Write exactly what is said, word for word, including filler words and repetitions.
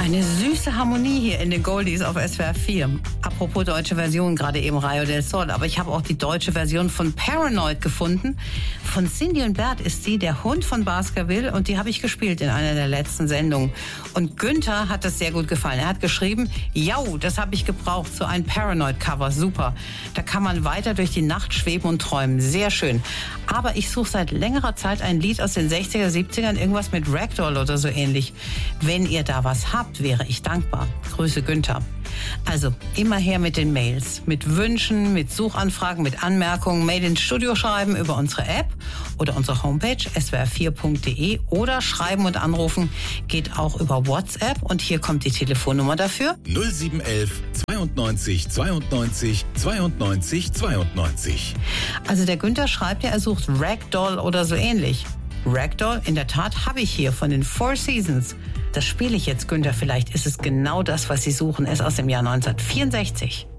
Eine süße Harmonie hier in den Goldies auf S W R vier. Apropos deutsche Version, gerade eben Rayo del Sol. Aber ich habe auch die deutsche Version von Paranoid gefunden. Von Cindy und Bert ist sie, der Hund von Baskerville. Und die habe ich gespielt in einer der letzten Sendungen. Und Günther hat das sehr gut gefallen. Er hat geschrieben, jau, das habe ich gebraucht, so ein Paranoid-Cover. Super. Da kann man weiter durch die Nacht schweben und träumen. Sehr schön. Aber ich suche seit längerer Zeit ein Lied aus den sechziger, siebzigern, irgendwas mit Ragdoll oder so ähnlich. Wenn ihr da was habt, wäre ich dankbar. Grüße, Günther. Also, immer her mit den Mails. Mit Wünschen, mit Suchanfragen, mit Anmerkungen. Mail ins Studio schreiben über unsere App oder unsere Homepage s w r vier punkt d e oder schreiben und anrufen geht auch über WhatsApp. Und hier kommt die Telefonnummer dafür. null sieben elf zweiundneunzig zweiundneunzig zweiundneunzig zweiundneunzig. Also der Günther schreibt ja, er sucht Ragdoll oder so ähnlich. Ragdoll, in der Tat, habe ich hier von den Four Seasons. Das spiele ich jetzt, Günther. Vielleicht ist es genau das, was Sie suchen. Es ist aus dem Jahr neunzehnhundertvierundsechzig.